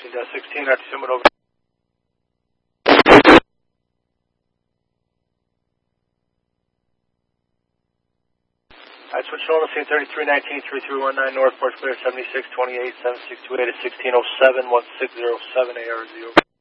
16.16, RTC moving over. I switched on to scene 3319, 3319 North, Porch Clear, 7628, 7628 at 1607, 1607 ARZ over.